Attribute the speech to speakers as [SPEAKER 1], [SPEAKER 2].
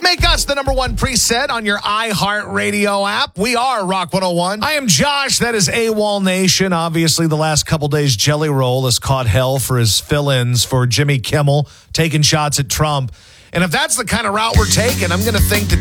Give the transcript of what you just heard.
[SPEAKER 1] Make us the number one preset on your iHeartRadio app. We are Rock 101. I am Josh. That is AWOL Nation. Obviously, the last couple days, Jelly Roll has caught hell for his fill-ins for Jimmy Kimmel, taking shots at Trump. And if that's the kind of route we're taking, I'm going to think that